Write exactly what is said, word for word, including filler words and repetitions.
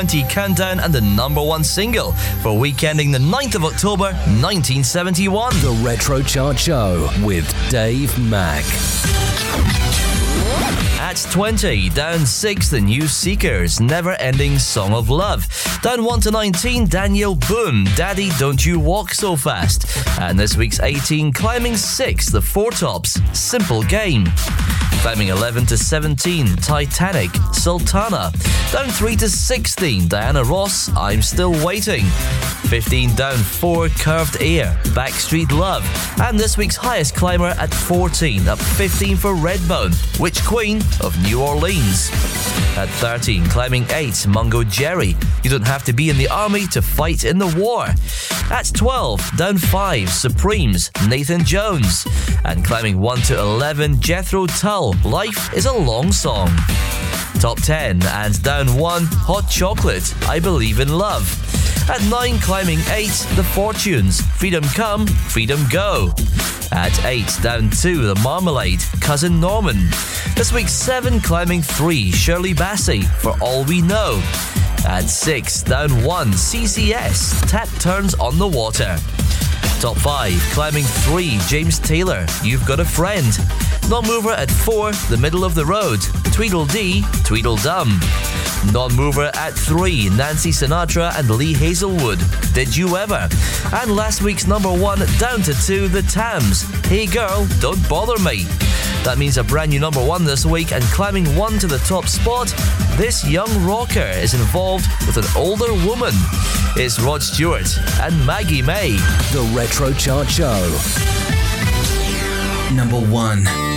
twenty Countdown and the number one single for week ending the ninth of October nineteen seventy-one. The Retro Chart Show with Dave Mack. At twenty, down six, the new Seekers, Never Ending Song of Love. Down one to nineteen, Daniel Boone, Daddy Don't You Walk So Fast. And this week's eighteen, climbing six, the Four Tops, Simple Game. Climbing eleven to seventeen, Titanic, Sultana. Down three to sixteen, Diana Ross, I'm Still Waiting. fifteen down four, Curved Air, Backstreet Love. And this week's highest climber at fourteen, up fifteen for Redbone, Witch Queen of New Orleans. At thirteen, climbing eight, Mungo Jerry, You Don't Have to Be in the Army to Fight in the War. At twelve, down five, Supremes, Nathan Jones. And climbing one to eleven, Jethro Tull, Life is a Long Song. Top ten, and down one, Hot Chocolate, I Believe in Love. At nine, climbing eight, The Fortunes, Freedom Come, Freedom Go. At eight, down two, The Marmalade, Cousin Norman. This week's seven, climbing three, Shirley Bassey, For All We Know. At six, down one, C C S, Tap Turns on the Water. Top five, climbing three, James Taylor, You've Got a Friend. Non-mover at four, The Middle of the Road, Tweedledee, Tweedledum. Non-mover at three, Nancy Sinatra and Lee Hazelwood, Did You Ever? And last week's number one, down to two, The Tams, Hey Girl, Don't Bother Me. That means a brand new number one this week, and climbing one to the top spot, this young rocker is involved with an older woman. It's Rod Stewart and Maggie May. The Retro Chart Show. Number one.